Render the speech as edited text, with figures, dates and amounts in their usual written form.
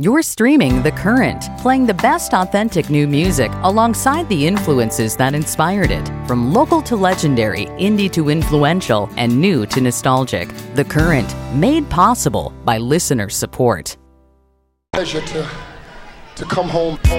You're streaming The Current, playing the best authentic new music alongside the influences that inspired it. From local to legendary, indie to influential, and new to nostalgic. The Current, made possible by listener support. Pleasure to come home.